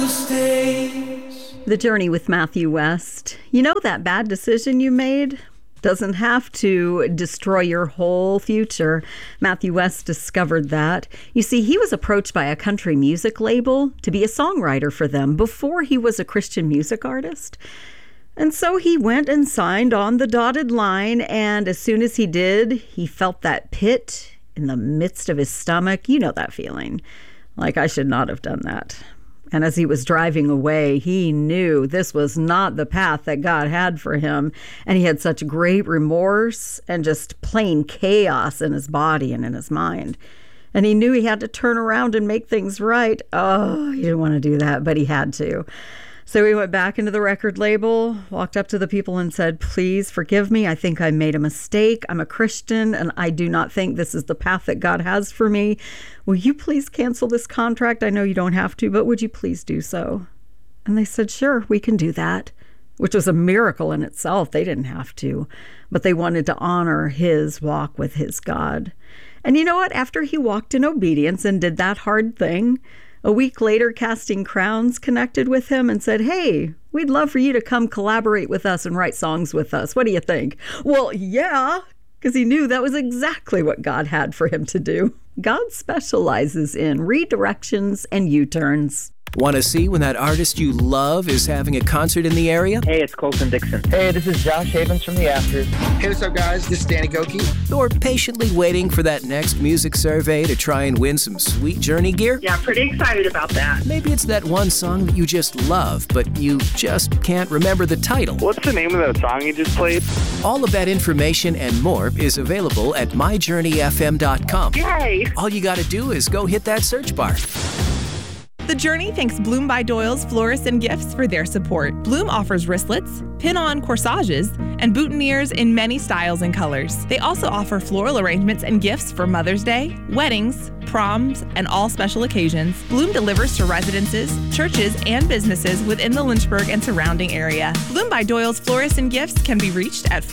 The Journey with Matthew West. You know, that bad decision you made doesn't have to destroy your whole future. Matthew West discovered that. You see, he was approached by a country music label to be a songwriter for them before he was a Christian music artist. And so he went and signed on the dotted line, and as soon as he did, he felt that pit in the midst of his stomach. You know that feeling. Like, I should not have done that. And as he was driving away, he knew this was not the path that God had for him. And he had such great remorse and just plain chaos in his body and in his mind. And he knew he had to turn around and make things right. Oh, he didn't want to do that, but he had to. So he went back into the record label, walked up to the people and said, "Please forgive me. I think I made a mistake. I'm a Christian, and I do not think this is the path that God has for me. Will you please cancel this contract? I know you don't have to, but would you please do so?" And they said, "Sure, we can do that," which was a miracle in itself. They didn't have to, but they wanted to honor his walk with his God. And you know what? After he walked in obedience and did that hard thing, a week later, Casting Crowns connected with him and said, "Hey, we'd love for you to come collaborate with us and write songs with us. What do you think?" Well, yeah, because he knew that was exactly what God had for him to do. God specializes in redirections and U-turns. Want to see when that artist you love is having a concert in the area? Hey, it's Colton Dixon. Hey, this is Josh Havens from The Afters. Hey, what's up, guys? This is Danny Goki. Or patiently waiting for that next music survey to try and win some sweet Journey gear? Yeah, pretty excited about that. Maybe it's that one song that you just love, but you just can't remember the title. What's the name of that song you just played? All of that information and more is available at myjourneyfm.com. Yay! All you got to do is go hit that search bar. The Journey thanks Bloom by Doyle's Florists and Gifts for their support. Bloom offers wristlets, pin-on corsages, and boutonnieres in many styles and colors. They also offer floral arrangements and gifts for Mother's Day, weddings, proms, and all special occasions. Bloom delivers to residences, churches, and businesses within the Lynchburg and surrounding area. Bloom by Doyle's Florists and Gifts can be reached at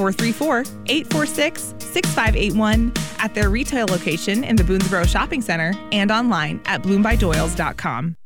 434-846-6581 at their retail location in the Boonesboro Shopping Center and online at bloombydoyles.com.